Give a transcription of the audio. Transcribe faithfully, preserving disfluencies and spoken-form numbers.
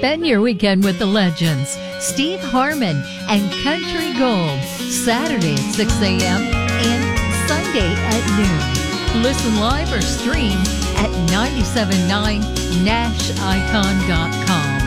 Spend your weekend with the legends, Steve Harmon and Country Gold, Saturday at six a.m. and Sunday at noon. Listen live or stream at nine seven nine nash icon dot com.